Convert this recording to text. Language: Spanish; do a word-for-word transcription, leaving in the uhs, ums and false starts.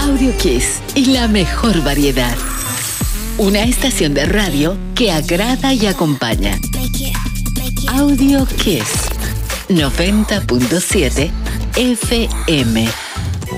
Audio Kiss y la mejor variedad. Una estación de radio que agrada y acompaña. Audio Kiss noventa punto siete F M.